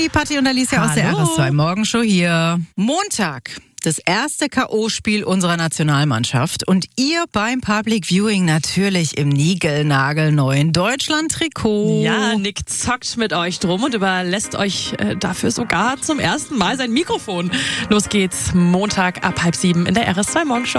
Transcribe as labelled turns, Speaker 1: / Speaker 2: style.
Speaker 1: Hi, Patti und Alicia aus der RS2 Morgenshow hier. Montag, das erste K.O.-Spiel unserer Nationalmannschaft und ihr beim Public Viewing natürlich im niegelnagelneuen Deutschland-Trikot.
Speaker 2: Ja, Nick zockt mit euch drum und überlässt euch dafür sogar zum ersten Mal sein Mikrofon. Los geht's, Montag ab 6:30 in der RS2 Morgenshow.